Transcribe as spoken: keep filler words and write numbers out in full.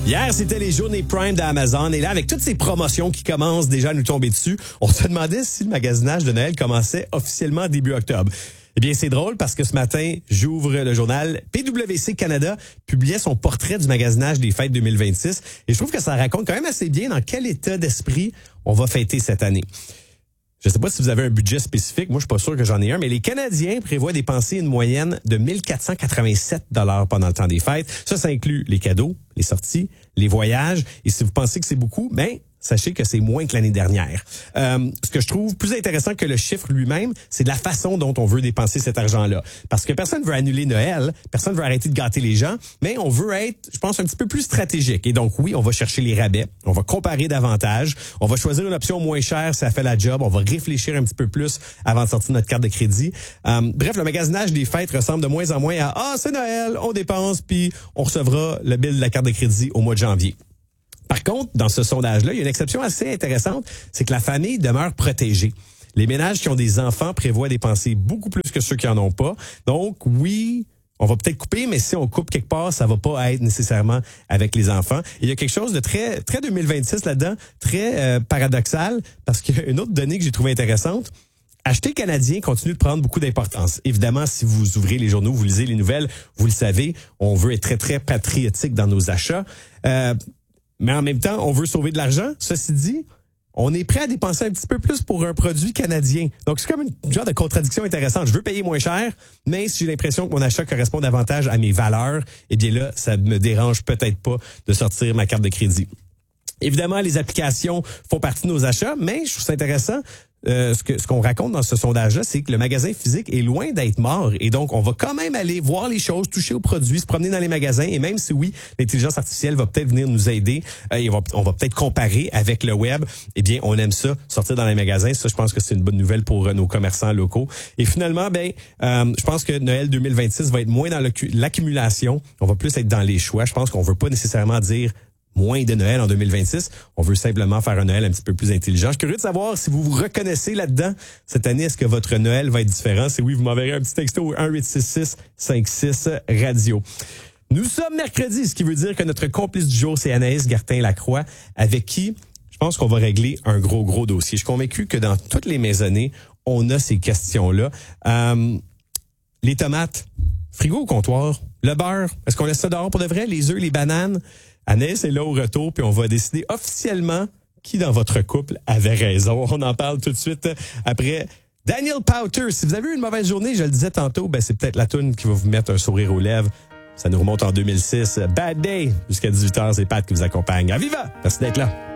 Hier, c'était les journées Prime d'Amazon. Et là, avec toutes ces promotions qui commencent déjà à nous tomber dessus, on se demandait si le magasinage de Noël commençait officiellement début octobre. Eh bien, c'est drôle parce que ce matin, j'ouvre le journal. P W C Canada publiait son portrait du magasinage des fêtes deux mille vingt-six. Et je trouve que ça raconte quand même assez bien dans quel état d'esprit on va fêter cette année. Je ne sais pas si vous avez un budget spécifique. Moi, je suis pas sûr que j'en ai un, mais les Canadiens prévoient dépenser une moyenne de mille quatre cent quatre-vingt-sept dollars pendant le temps des fêtes. Ça, ça inclut les cadeaux, les sorties, les voyages. Et si vous pensez que c'est beaucoup, ben, sachez que c'est moins que l'année dernière. Euh, ce que je trouve plus intéressant que le chiffre lui-même, c'est de la façon dont on veut dépenser cet argent-là. Parce que personne veut annuler Noël, personne veut arrêter de gâter les gens, mais on veut être, je pense, un petit peu plus stratégique. Et donc, oui, on va chercher les rabais, on va comparer davantage, on va choisir une option moins chère si ça fait la job, on va réfléchir un petit peu plus avant de sortir notre carte de crédit. Euh, bref, le magasinage des fêtes ressemble de moins en moins à « Ah, c'est Noël, on dépense, puis on recevra le bill de la carte de crédit au mois de janvier ». Par contre, dans ce sondage-là, il y a une exception assez intéressante, c'est que la famille demeure protégée. Les ménages qui ont des enfants prévoient dépenser beaucoup plus que ceux qui en ont pas. Donc, oui, on va peut-être couper, mais si on coupe quelque part, ça va pas être nécessairement avec les enfants. Et il y a quelque chose de très très deux mille vingt-six là-dedans, très euh, paradoxal, parce qu'il y a une autre donnée que j'ai trouvée intéressante. Acheter canadien continue de prendre beaucoup d'importance. Évidemment, si vous ouvrez les journaux, vous lisez les nouvelles, vous le savez, on veut être très, très patriotique dans nos achats. Euh, Mais en même temps, on veut sauver de l'argent. Ceci dit, on est prêt à dépenser un petit peu plus pour un produit canadien. Donc, c'est comme une genre de contradiction intéressante. Je veux payer moins cher, mais si j'ai l'impression que mon achat correspond davantage à mes valeurs, eh bien là, ça me dérange peut-être pas de sortir ma carte de crédit. Évidemment, les applications font partie de nos achats, mais je trouve ça intéressant. Euh, ce que ce qu'on raconte dans ce sondage-là, c'est que le magasin physique est loin d'être mort. Et donc, on va quand même aller voir les choses, toucher aux produits, se promener dans les magasins. Et même si oui, l'intelligence artificielle va peut-être venir nous aider, euh, et on va, on va peut-être comparer avec le web, eh bien, on aime ça, sortir dans les magasins. Ça, je pense que c'est une bonne nouvelle pour euh, nos commerçants locaux. Et finalement, ben, euh, je pense que Noël deux mille vingt-six va être moins dans l'accumulation. On va plus être dans les choix. Je pense qu'on veut pas nécessairement dire moins de Noël en deux mille vingt-six. On veut simplement faire un Noël un petit peu plus intelligent. Je suis curieux de savoir si vous vous reconnaissez là-dedans. Cette année, est-ce que votre Noël va être différent? Si oui, vous m'enverrez un petit texto au un huit six six cinq six radio. Nous sommes mercredi, ce qui veut dire que notre complice du jour, c'est Anaïs Gartin-Lacroix, avec qui je pense qu'on va régler un gros, gros dossier. Je suis convaincu que dans toutes les maisonnées, on a ces questions-là. Euh, les tomates, frigo au comptoir, le beurre, est-ce qu'on laisse ça dehors pour de vrai? Les œufs, les bananes? Anaïs est là au retour, puis on va décider officiellement qui dans votre couple avait raison. On en parle tout de suite après Daniel Powter. Si vous avez eu une mauvaise journée, je le disais tantôt, ben c'est peut-être la toune qui va vous mettre un sourire aux lèvres. Ça nous remonte en deux mille six. Bad Day. Jusqu'à dix-huit heures, c'est Pat qui vous accompagne. À Viva! Merci d'être là.